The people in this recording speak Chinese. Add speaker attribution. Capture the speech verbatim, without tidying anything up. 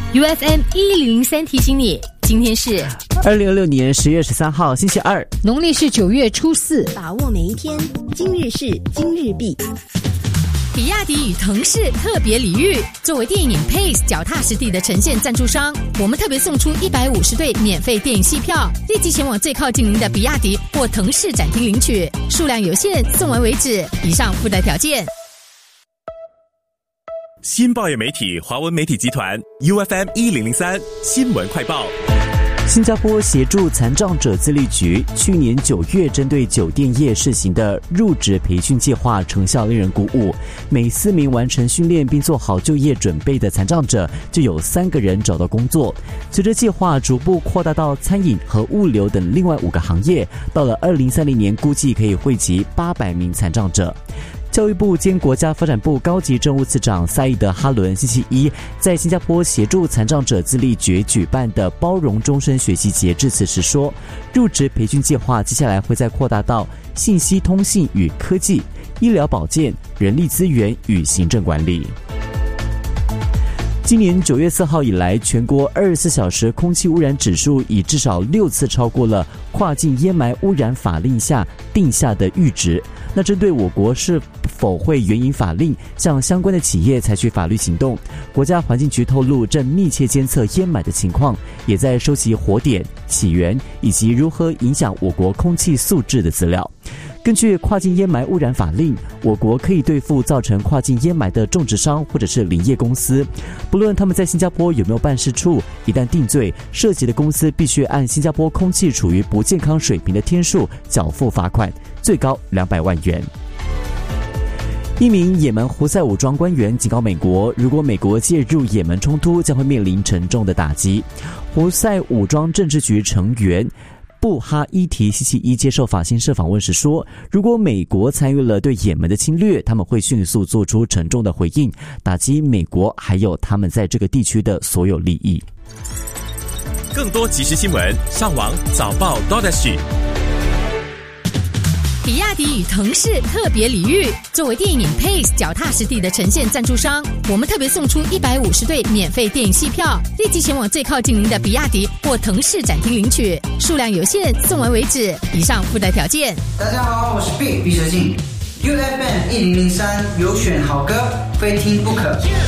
Speaker 1: U F M 一零零三提醒你，今天是
Speaker 2: 二零二六年十月十三号，星期二，
Speaker 1: 农历是九月初四。
Speaker 3: 把握每一天，今日事今日毕。
Speaker 1: 比亚迪与腾势特别礼遇，作为电影 Pace 脚踏实地的呈现赞助商，我们特别送出一百五十对免费电影戏票，立即前往最靠近您的比亚迪或腾势展厅领取，数量有限，送完为止。以上附带条件。
Speaker 4: 新报业媒体华文媒体集团 U F M 一零零三新闻快报。
Speaker 2: 新加坡协助残障者自立局去年九月针对酒店业试行的入职培训计划成效令人鼓舞，每四名完成训练并做好就业准备的残障者，就有三个人找到工作。随着计划逐步扩大到餐饮和物流等另外五个行业，到了二零三零年估计可以惠及八百名残障者。教育部兼国家发展部高级政务次长赛义德哈伦星期一在新加坡协助残障者自立局举办的包容终身学习节致辞时说，入职培训计划接下来会再扩大到信息通信与科技、医疗保健、人力资源与行政管理。今年九月四号以来，全国二十四小时空气污染指数已至少六次超过了跨境烟霾污染法令下定下的阈值。那针对我国是否会援引法令向相关的企业采取法律行动，国家环境局透露正密切监测烟霾的情况，也在收集火点、起源以及如何影响我国空气素质的资料。根据跨境烟霾污染法令，我国可以对付造成跨境烟霾的种植商或者是林业公司，不论他们在新加坡有没有办事处，一旦定罪，涉及的公司必须按新加坡空气处于不健康水平的天数缴付罚款，最高两百万元。一名也门胡塞武装官员警告美国，如果美国介入也门冲突，将会面临沉重的打击。胡塞武装政治局成员布哈伊提星期一接受法新社访问时说，如果美国参与了对也门的侵略，他们会迅速做出沉重的回应，打击美国还有他们在这个地区的所有利益。
Speaker 4: 更多即时新闻，上网早报 .sg。
Speaker 1: 比亚迪与腾势特别礼遇，作为电影 Pace 脚踏实地的呈现赞助商，我们特别送出一百五十对免费电影戏票，立即前往最靠近您的比亚迪或腾势展厅领取，数量有限，送完为止。以上附带条件。
Speaker 5: 大家好，我是 B 毕设信 U F M 一零零三有选好歌，非听不可。